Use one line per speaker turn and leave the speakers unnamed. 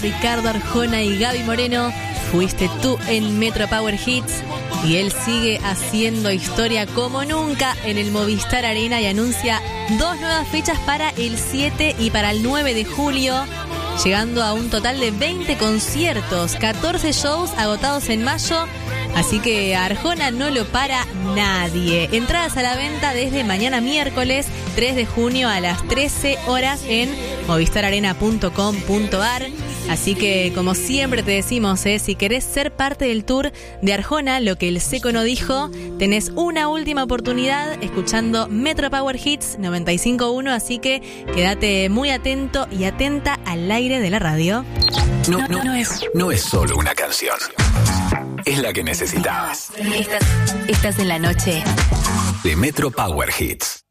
Ricardo Arjona y Gaby Moreno, fuiste tú en Metro Power Hits. Y él sigue haciendo historia como nunca en el Movistar Arena y anuncia 2 nuevas fechas para el 7 y para el 9 de julio, llegando a un total de 20 conciertos, 14 shows agotados en mayo. Así que a Arjona no lo para nadie. Entradas a la venta desde mañana miércoles 3 de junio a las 13 horas en movistararena.com.ar. Así que, como siempre te decimos, si querés ser parte del tour de Arjona, lo que el Seco no dijo, tenés una última oportunidad escuchando Metro Power Hits 95.1, así que quédate muy atento y atenta al aire de la radio.
No es solo una canción, es la que necesitabas.
Estás en la noche
de Metro Power Hits.